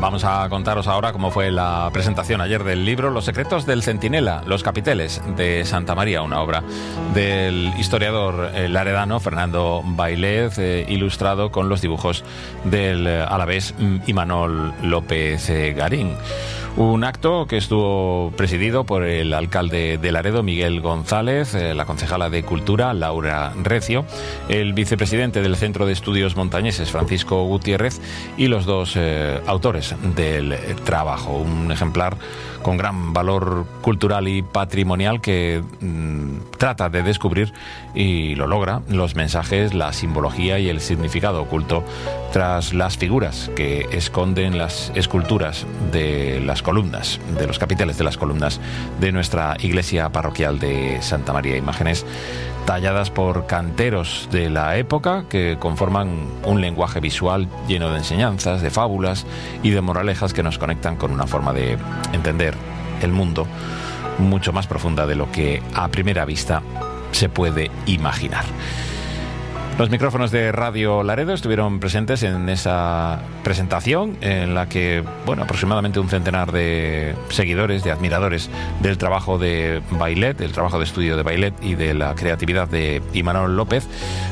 Vamos a contaros ahora cómo fue la presentación ayer del libro Los secretos del centinela, los capiteles de Santa María, una obra del historiador laredano Fernando Bailet, ilustrado con los dibujos del alavés Imanol López Garín. Un acto que estuvo presidido por el alcalde de Laredo, Miguel González, la concejala de Cultura, Laura Recio, el vicepresidente del Centro de Estudios Montañeses, Francisco Gutiérrez, y los dos autores del trabajo. Un ejemplar con gran valor cultural y patrimonial que trata de descubrir, y lo logra, los mensajes, la simbología y el significado oculto tras las figuras que esconden las esculturas de las columnas, de los capiteles de las columnas de nuestra iglesia parroquial de Santa María. Imágenes talladas por canteros de la época que conforman un lenguaje visual lleno de enseñanzas, de fábulas y de moralejas que nos conectan con una forma de entender el mundo mucho más profunda de lo que a primera vista se puede imaginar. Los micrófonos de Radio Laredo estuvieron presentes en esa presentación en la que, aproximadamente un centenar de seguidores, de admiradores del trabajo de Bailet, del trabajo de estudio de Bailet y de la creatividad de Imanol López,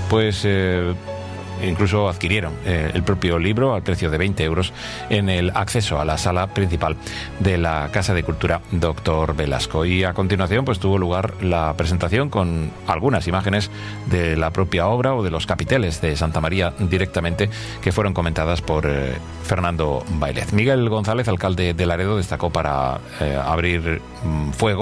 incluso adquirieron el propio libro al precio de 20 euros en el acceso a la sala principal de la Casa de Cultura Dr. Velasco. Y a continuación tuvo lugar la presentación con algunas imágenes de la propia obra o de los capiteles de Santa María directamente, que fueron comentadas por Fernando Bailet. Miguel González, alcalde de Laredo, destacó para abrir fuego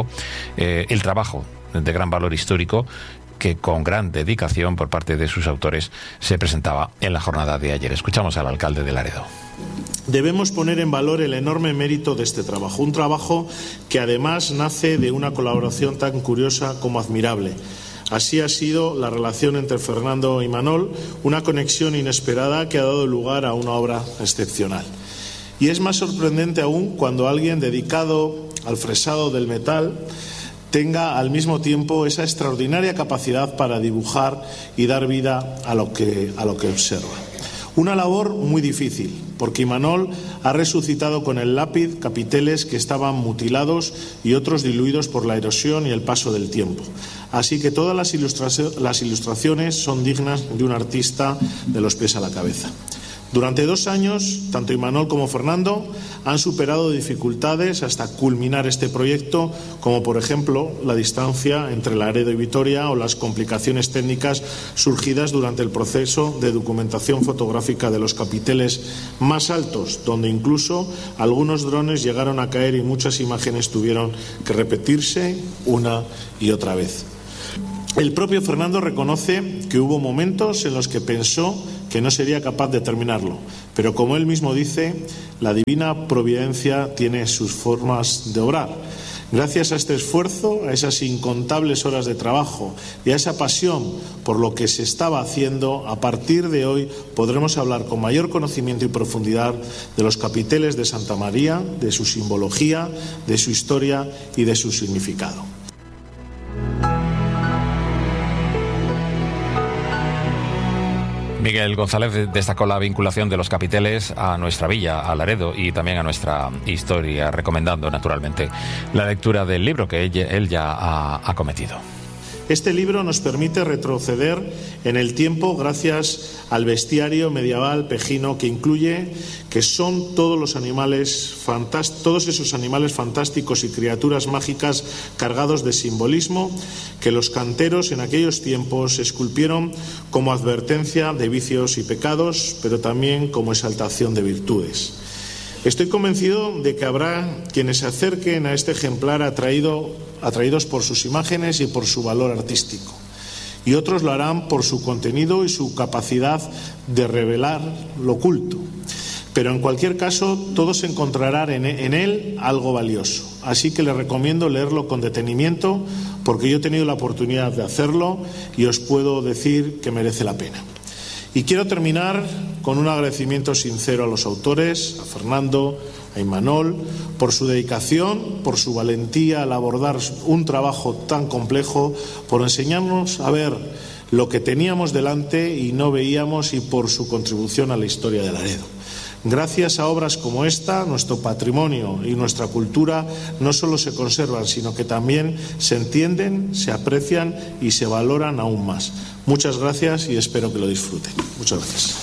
el trabajo de gran valor histórico que con gran dedicación por parte de sus autores se presentaba en la jornada de ayer. Escuchamos al alcalde de Laredo. Debemos poner en valor el enorme mérito de este trabajo, un trabajo que además nace de una colaboración tan curiosa como admirable. Así ha sido la relación entre Fernando y Imanol, una conexión inesperada que ha dado lugar a una obra excepcional. Y es más sorprendente aún cuando alguien dedicado al fresado del metal tenga al mismo tiempo esa extraordinaria capacidad para dibujar y dar vida a lo que observa. Una labor muy difícil, porque Imanol ha resucitado con el lápiz capiteles que estaban mutilados y otros diluidos por la erosión y el paso del tiempo. Así que todas las ilustraciones son dignas de un artista de los pies a la cabeza. Durante 2 años, tanto Imanol como Fernando han superado dificultades hasta culminar este proyecto, como por ejemplo la distancia entre Laredo y Vitoria o las complicaciones técnicas surgidas durante el proceso de documentación fotográfica de los capiteles más altos, donde incluso algunos drones llegaron a caer y muchas imágenes tuvieron que repetirse una y otra vez. El propio Fernando reconoce que hubo momentos en los que pensó que no sería capaz de terminarlo, pero como él mismo dice, la divina providencia tiene sus formas de obrar. Gracias a este esfuerzo, a esas incontables horas de trabajo y a esa pasión por lo que se estaba haciendo, a partir de hoy podremos hablar con mayor conocimiento y profundidad de los capiteles de Santa María, de su simbología, de su historia y de su significado. Miguel González destacó la vinculación de los capiteles a nuestra villa, a Laredo, y también a nuestra historia, recomendando naturalmente la lectura del libro que él ya ha cometido. Este libro nos permite retroceder en el tiempo gracias al bestiario medieval pejino que incluye que son todos esos animales fantásticos y criaturas mágicas cargados de simbolismo que los canteros en aquellos tiempos esculpieron como advertencia de vicios y pecados, pero también como exaltación de virtudes. Estoy convencido de que habrá quienes se acerquen a este ejemplar atraídos por sus imágenes y por su valor artístico, y otros lo harán por su contenido y su capacidad de revelar lo oculto. Pero en cualquier caso, todos encontrarán en él algo valioso. Así que les recomiendo leerlo con detenimiento, porque yo he tenido la oportunidad de hacerlo y os puedo decir que merece la pena. Y quiero terminar con un agradecimiento sincero a los autores, a Fernando, a Imanol, por su dedicación, por su valentía al abordar un trabajo tan complejo, por enseñarnos a ver lo que teníamos delante y no veíamos, y por su contribución a la historia de Laredo. Gracias a obras como esta, nuestro patrimonio y nuestra cultura no solo se conservan, sino que también se entienden, se aprecian y se valoran aún más. Muchas gracias y espero que lo disfruten. Muchas gracias.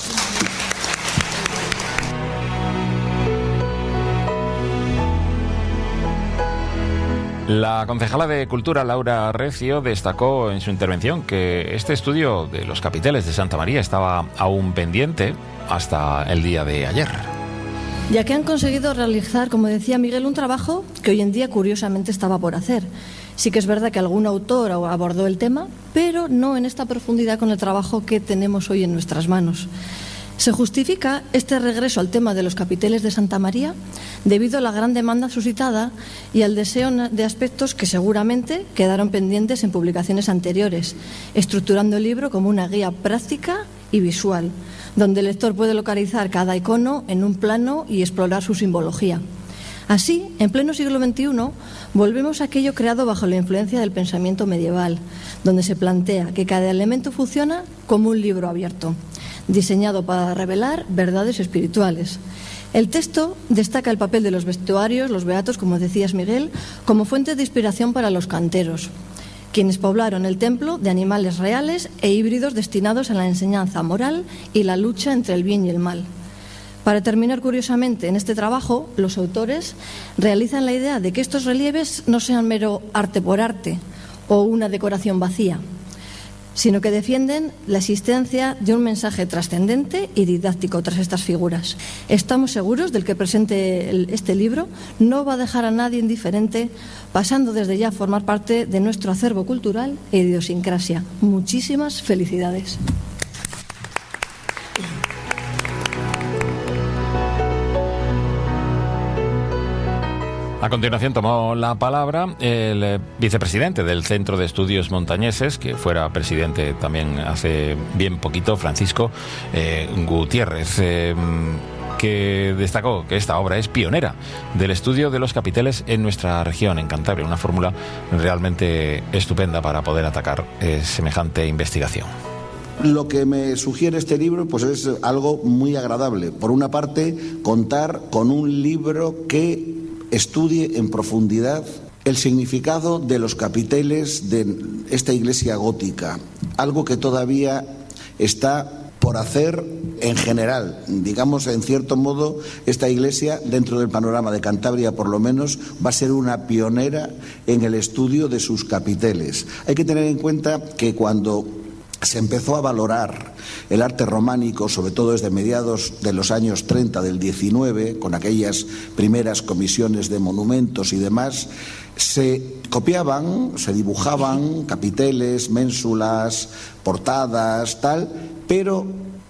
La concejala de Cultura, Laura Recio, destacó en su intervención que este estudio de los capiteles de Santa María estaba aún pendiente hasta el día de ayer. Ya que han conseguido realizar, como decía Miguel, un trabajo que hoy en día curiosamente estaba por hacer. Sí que es verdad que algún autor abordó el tema, pero no en esta profundidad con el trabajo que tenemos hoy en nuestras manos. Se justifica este regreso al tema de los capiteles de Santa María debido a la gran demanda suscitada y al deseo de aspectos que seguramente quedaron pendientes en publicaciones anteriores, estructurando el libro como una guía práctica y visual, donde el lector puede localizar cada icono en un plano y explorar su simbología. Así, en pleno siglo XXI, volvemos a aquello creado bajo la influencia del pensamiento medieval, donde se plantea que cada elemento funciona como un libro abierto, diseñado para revelar verdades espirituales. El texto destaca el papel de los vestuarios, los beatos, como decías Miguel, como fuente de inspiración para los canteros, quienes poblaron el templo de animales reales e híbridos destinados a la enseñanza moral y la lucha entre el bien y el mal. Para terminar curiosamente en este trabajo, los autores realizan la idea de que estos relieves no sean mero arte por arte o una decoración vacía, sino que defienden la existencia de un mensaje trascendente y didáctico tras estas figuras. Estamos seguros del que presente este libro no va a dejar a nadie indiferente, pasando desde ya a formar parte de nuestro acervo cultural e idiosincrasia. Muchísimas felicidades. A continuación tomó la palabra el vicepresidente del Centro de Estudios Montañeses, que fuera presidente también hace bien poquito, Francisco Gutiérrez, que destacó que esta obra es pionera del estudio de los capiteles en nuestra región, en Cantabria, una fórmula realmente estupenda para poder atacar semejante investigación. Lo que me sugiere este libro pues es algo muy agradable. Por una parte, contar con un libro que estudie en profundidad el significado de los capiteles de esta iglesia gótica, algo que todavía está por hacer en general. Digamos, en cierto modo, esta iglesia, dentro del panorama de Cantabria por lo menos, va a ser una pionera en el estudio de sus capiteles. Hay que tener en cuenta que cuando se empezó a valorar el arte románico, sobre todo desde mediados de los años 30 del 19, con aquellas primeras comisiones de monumentos y demás, se copiaban, se dibujaban capiteles, ménsulas, portadas, tal, pero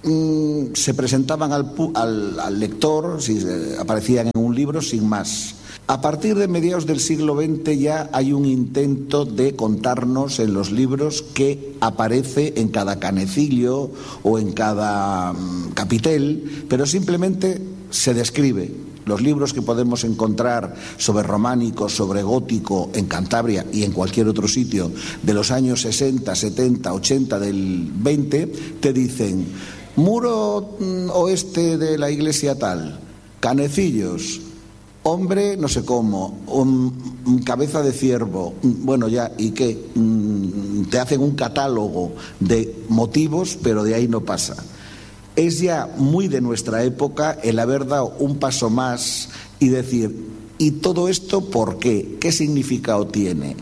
se presentaban al lector, si aparecían en un libro, sin más. A partir de mediados del siglo XX ya hay un intento de contarnos en los libros qué aparece en cada canecillo o en cada capitel, pero simplemente se describe. Los libros que podemos encontrar sobre románico, sobre gótico en Cantabria y en cualquier otro sitio de los años 60, 70, 80 del 20 te dicen muro oeste de la iglesia tal, canecillos, hombre no sé cómo, cabeza de ciervo, bueno ya, ¿y qué? Te hacen un catálogo de motivos, pero de ahí no pasa. Es ya muy de nuestra época el haber dado un paso más y decir, ¿y todo esto por qué? ¿Qué significado tiene?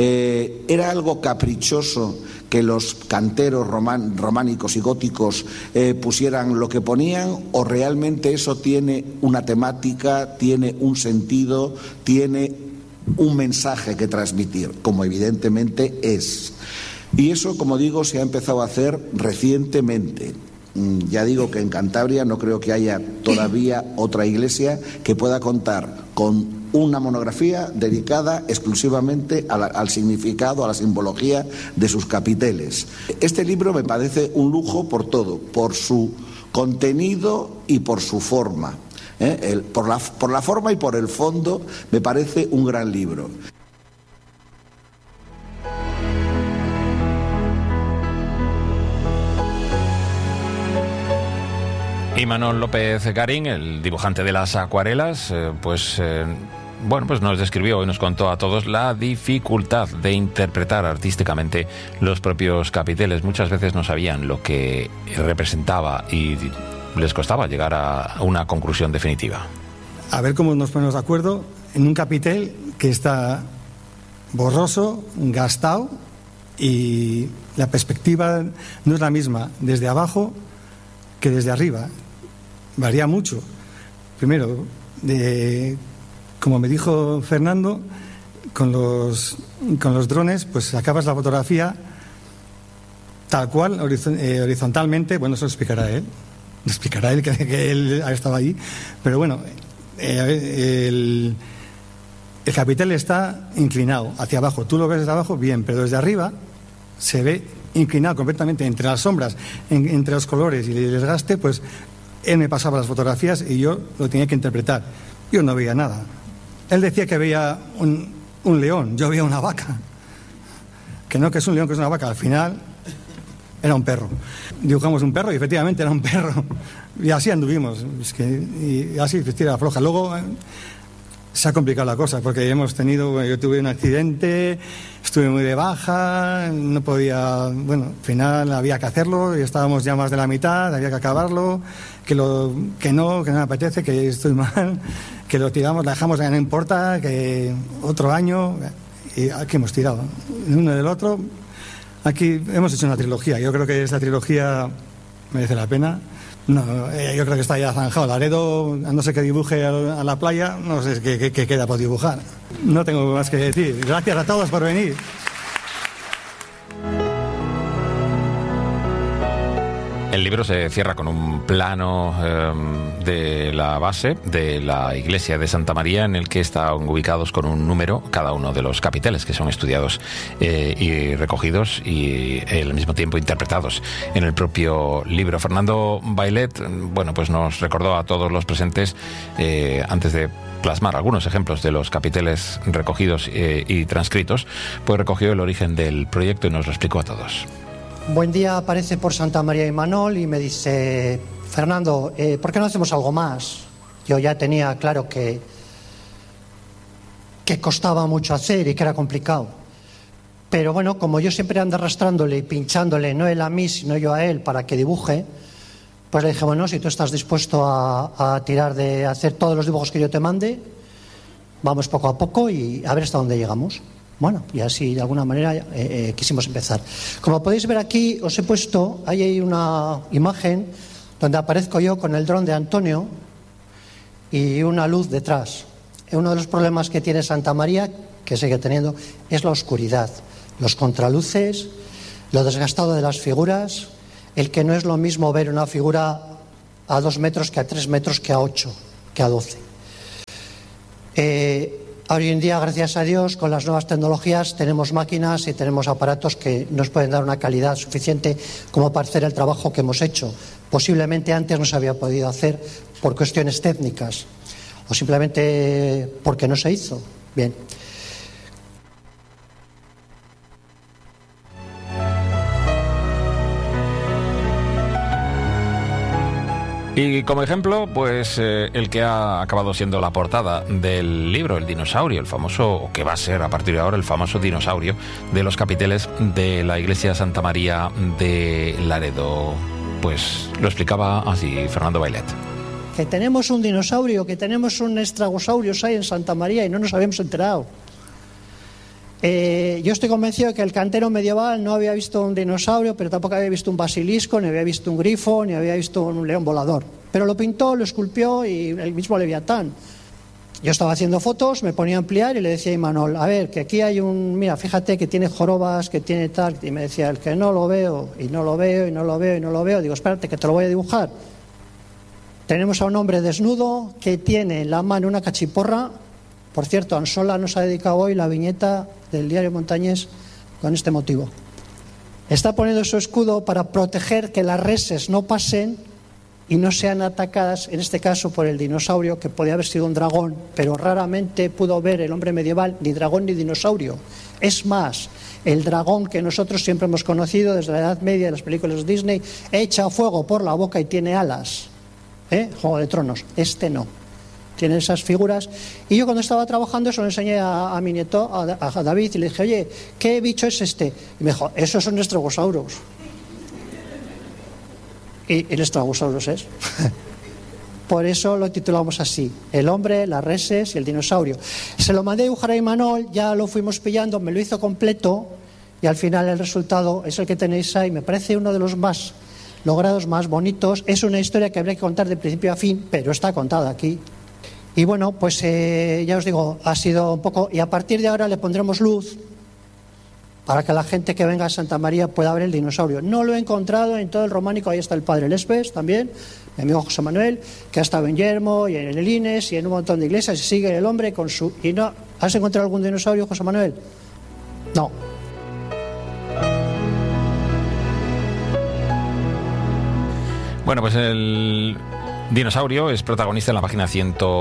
¿Era algo caprichoso que los canteros románicos y góticos pusieran lo que ponían, o realmente eso tiene una temática, tiene un sentido, tiene un mensaje que transmitir, como evidentemente es? Y eso, como digo, se ha empezado a hacer recientemente. Ya digo que en Cantabria no creo que haya todavía otra iglesia que pueda contar con una monografía dedicada exclusivamente al significado, a la simbología de sus capiteles. Este libro me parece un lujo por todo, por su contenido y por su forma. Por la forma y por el fondo me parece un gran libro. Imanol López Garín, el dibujante de las acuarelas, pues nos describió y nos contó a todos la dificultad de interpretar artísticamente los propios capiteles. Muchas veces no sabían lo que representaba y les costaba llegar a una conclusión definitiva. A ver cómo nos ponemos de acuerdo en un capitel que está borroso, gastado, y la perspectiva no es la misma desde abajo que desde arriba. Varía mucho. Primero, como me dijo Fernando, con los drones, pues sacabas la fotografía tal cual, horizontalmente. Bueno, eso lo explicará él. Lo explicará él, que él ha estado ahí. Pero bueno, el capitel está inclinado hacia abajo. Tú lo ves desde abajo, bien, pero desde arriba se ve inclinado completamente entre las sombras, entre los colores y el desgaste. Pues él me pasaba las fotografías y yo lo tenía que interpretar. Yo no veía nada. Él decía que veía un león, yo veía una vaca. Que no, que es un león, que es una vaca. Al final era un perro. Dibujamos un perro y efectivamente era un perro. Y así anduvimos. Y así tira floja. Luego se ha complicado la cosa porque yo tuve un accidente, estuve muy de baja, no podía, al final había que hacerlo y estábamos ya más de la mitad, había que acabarlo, que no me apetece, que estoy mal, que lo tiramos, la dejamos, ya no importa, que otro año, y aquí hemos tirado, uno del otro. Aquí hemos hecho una trilogía, yo creo que esta trilogía merece la pena. No, yo creo que está ya zanjado. Laredo, a no ser que dibuje a la playa, no sé qué queda por dibujar. No tengo más que decir. Gracias a todos por venir. El libro se cierra con un plano de la base de la iglesia de Santa María, en el que están ubicados con un número cada uno de los capiteles, que son estudiados y recogidos y al mismo tiempo interpretados en el propio libro. Fernando Bailet, pues nos recordó a todos los presentes, antes de plasmar algunos ejemplos de los capiteles recogidos y transcritos, pues recogió el origen del proyecto y nos lo explicó a todos. Buen día, aparece por Santa María Imanol y me dice: Fernando, ¿por qué no hacemos algo más? Yo ya tenía claro que costaba mucho hacer y que era complicado. Pero bueno, como yo siempre ando arrastrándole y pinchándole, no él a mí, sino yo a él, para que dibuje, pues le dije, si tú estás dispuesto a tirar de hacer todos los dibujos que yo te mande, vamos poco a poco y a ver hasta dónde llegamos. Bueno, y así de alguna manera quisimos empezar. Como podéis ver aquí, os he puesto, ahí hay una imagen donde aparezco yo con el dron de Antonio y una luz detrás. Uno de los problemas que tiene Santa María, que sigue teniendo, es la oscuridad, los contraluces, lo desgastado de las figuras, el que no es lo mismo ver una figura a 2 metros que a 3 metros que a 8, que a 12. Hoy en día, gracias a Dios, con las nuevas tecnologías tenemos máquinas y tenemos aparatos que nos pueden dar una calidad suficiente como para hacer el trabajo que hemos hecho. Posiblemente antes no se había podido hacer por cuestiones técnicas o simplemente porque no se hizo. Bien. Y como ejemplo, el que ha acabado siendo la portada del libro, el dinosaurio, el famoso, o que va a ser a partir de ahora el famoso dinosaurio de los capiteles de la iglesia Santa María de Laredo. Pues lo explicaba así Fernando Bailet. Que tenemos un dinosaurio, que tenemos un Estragosaurus ahí en Santa María y no nos habíamos enterado. Yo estoy convencido de que el cantero medieval no había visto un dinosaurio, pero tampoco había visto un basilisco, ni había visto un grifo, ni había visto un león volador. Pero lo pintó, lo esculpió y el mismo Leviatán. Yo estaba haciendo fotos, me ponía a ampliar y le decía a Imanol, a ver, que aquí hay mira, fíjate que tiene jorobas, que tiene tal. Y me decía, el que no lo veo, y no lo veo, y no lo veo, y no lo veo. Digo, espérate, que te lo voy a dibujar. Tenemos a un hombre desnudo que tiene en la mano una cachiporra. Por cierto, Ansola nos ha dedicado hoy la viñeta del diario Montañés con este motivo. Está poniendo su escudo para proteger que las reses no pasen y no sean atacadas, en este caso por el dinosaurio, que podía haber sido un dragón, pero raramente pudo ver el hombre medieval ni dragón ni dinosaurio. Es más, el dragón que nosotros siempre hemos conocido desde la Edad Media de las películas de Disney echa fuego por la boca y tiene alas. Juego de Tronos. Este no. Tiene esas figuras. Y yo cuando estaba trabajando eso lo enseñé a mi nieto, a David, y le dije, oye, ¿qué bicho es este? Y me dijo, esos son Stegosaurus. Y el Stegosaurus es. Por eso lo titulamos así: el hombre, las reses y el dinosaurio. Se lo mandé a dibujar a Imanol, ya lo fuimos pillando, me lo hizo completo y al final el resultado es el que tenéis ahí. Me parece uno de los más logrados, más bonitos. Es una historia que habría que contar de principio a fin, pero está contada aquí. Y bueno, pues ya os digo, ha sido un poco... Y a partir de ahora le pondremos luz para que la gente que venga a Santa María pueda ver el dinosaurio. No lo he encontrado en todo el románico. Ahí está el padre Lespes también, mi amigo José Manuel, que ha estado en Yermo y en el Ines y en un montón de iglesias, y sigue el hombre con su... Y no, ¿has encontrado algún dinosaurio, José Manuel? No. Bueno, pues el dinosaurio es protagonista en la página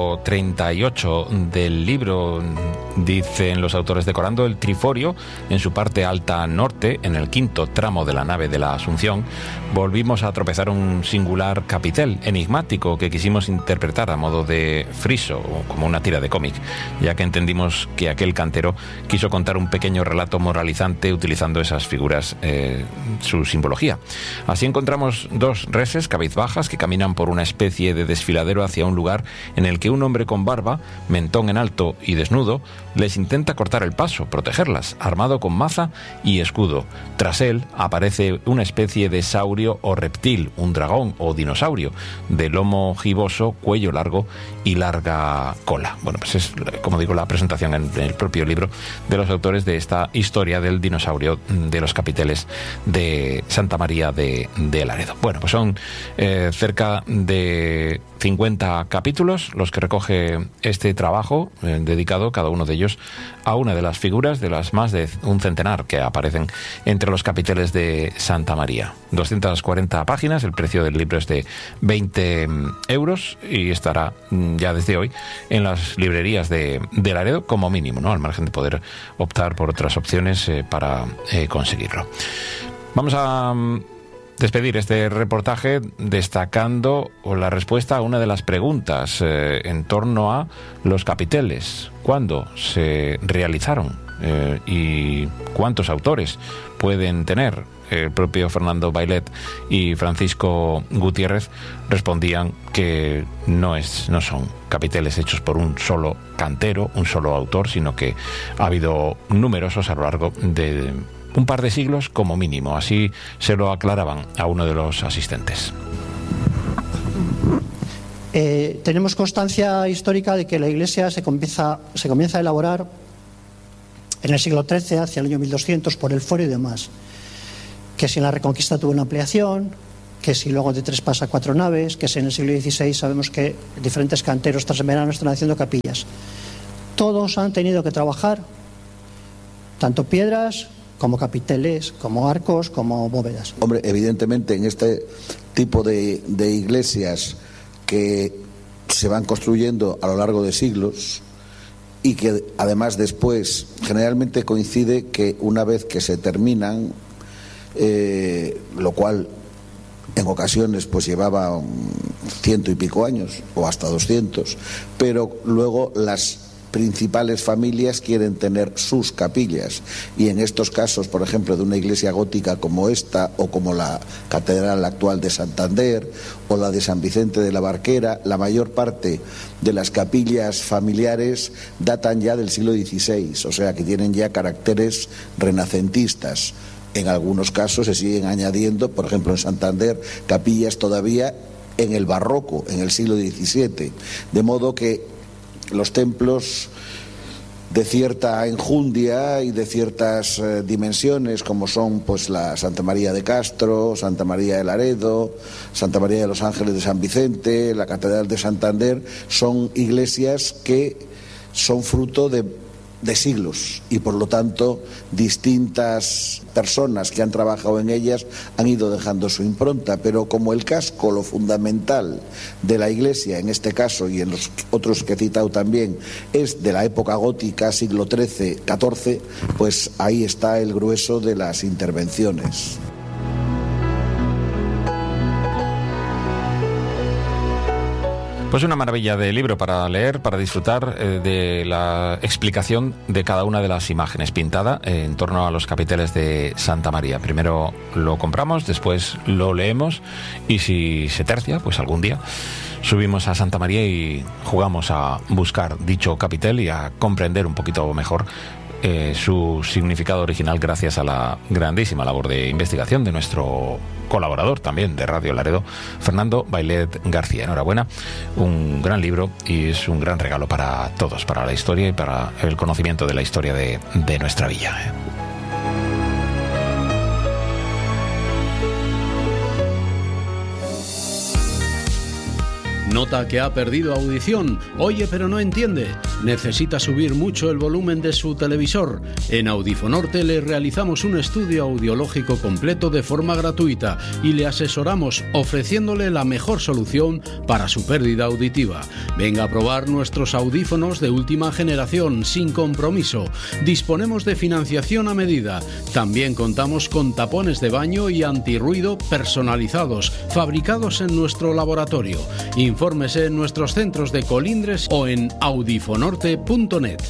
138 del libro. Dicen los autores: decorando el triforio en su parte alta norte, en el quinto tramo de la nave de la Asunción, volvimos a tropezar un singular capitel enigmático que quisimos interpretar a modo de friso, o como una tira de cómic, ya que entendimos que aquel cantero quiso contar un pequeño relato moralizante utilizando esas figuras, su simbología. Así encontramos dos reses cabizbajas que caminan por una especie de desfiladero hacia un lugar en el que un hombre con barba, mentón en alto y desnudo, les intenta cortar el paso, protegerlas, armado con maza y escudo. Tras él aparece una especie de saurio o reptil, un dragón o dinosaurio, de lomo giboso, cuello largo y larga cola. Bueno, pues es, como digo, la presentación en el propio libro de los autores de esta historia del dinosaurio de los capiteles de Santa María de Laredo. Bueno, pues son cerca de 50 capítulos los que recoge este trabajo, dedicado cada uno de ellos a una de las figuras de las más de un centenar que aparecen entre los capiteles de Santa María. 240 páginas, el precio del libro es de 20 euros y estará ya desde hoy en las librerías de Laredo como mínimo, ¿no? Al margen de poder optar por otras opciones para conseguirlo. Vamos a despedir este reportaje destacando la respuesta a una de las preguntas en torno a los capiteles. ¿Cuándo se realizaron? ¿Y cuántos autores pueden tener? El propio Fernando Bailet y Francisco Gutiérrez respondían que no son capiteles hechos por un solo cantero, un solo autor, sino que ha habido numerosos a lo largo de un par de siglos como mínimo. Así se lo aclaraban a uno de los asistentes. Tenemos constancia histórica de que la Iglesia se comienza a elaborar en el siglo XIII, hacia el año 1200, por el foro y demás. Que si en la Reconquista tuvo una ampliación, que si luego de 3 pasa a 4 naves, que si en el siglo XVI sabemos que diferentes canteros transveranos están haciendo capillas. Todos han tenido que trabajar, tanto piedras como capiteles, como arcos, como bóvedas. Hombre, evidentemente en este tipo de iglesias que se van construyendo a lo largo de siglos y que además después generalmente coincide que una vez que se terminan, lo cual en ocasiones pues llevaba 100 y pico años o hasta 200, pero luego las principales familias quieren tener sus capillas, y en estos casos, por ejemplo, de una iglesia gótica como esta o como la catedral actual de Santander o la de San Vicente de la Barquera, la mayor parte de las capillas familiares datan ya del siglo XVI, o sea que tienen ya caracteres renacentistas. En algunos casos se siguen añadiendo, por ejemplo en Santander, capillas todavía en el barroco, en el siglo XVII, de modo que los templos de cierta enjundia y de ciertas dimensiones, como son pues la Santa María de Castro, Santa María de Laredo, Santa María de los Ángeles de San Vicente, la Catedral de Santander, son iglesias que son fruto de siglos, y por lo tanto distintas personas que han trabajado en ellas han ido dejando su impronta, pero como el casco, lo fundamental de la iglesia en este caso y en los otros que he citado también es de la época gótica, siglo XIII, XIV, pues ahí está el grueso de las intervenciones. Pues una maravilla de libro para leer, para disfrutar de la explicación de cada una de las imágenes pintada en torno a los capiteles de Santa María. Primero lo compramos, después lo leemos y si se tercia, pues algún día subimos a Santa María y jugamos a buscar dicho capitel y a comprender un poquito mejor su significado original, gracias a la grandísima labor de investigación de nuestro colaborador también de Radio Laredo, Fernando Bailet García. Enhorabuena, un gran libro y es un gran regalo para todos, para la historia y para el conocimiento de la historia de nuestra villa. ¿Nota que ha perdido audición? Oye, pero no entiende. ¿Necesita subir mucho el volumen de su televisor? En Audifonorte le realizamos un estudio audiológico completo de forma gratuita y le asesoramos ofreciéndole la mejor solución para su pérdida auditiva. Venga a probar nuestros audífonos de última generación sin compromiso. Disponemos de financiación a medida. También contamos con tapones de baño y antirruido personalizados, fabricados en nuestro laboratorio. Infórmese en nuestros centros de Colindres o en audifonorte.net.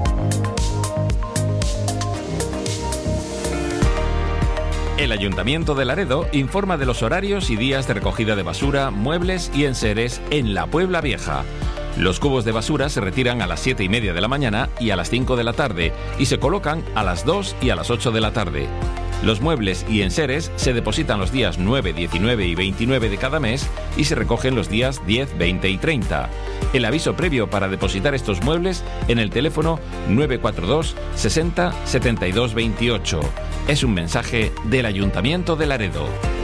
El Ayuntamiento de Laredo informa de los horarios y días de recogida de basura, muebles y enseres en la Puebla Vieja. Los cubos de basura se retiran a las 7:30 de la mañana y a las 5 de la tarde y se colocan a las 2 y a las 8 de la tarde. Los muebles y enseres se depositan los días 9, 19 y 29 de cada mes y se recogen los días 10, 20 y 30. El aviso previo para depositar estos muebles en el teléfono 942 60 72 28. Es un mensaje del Ayuntamiento de Laredo.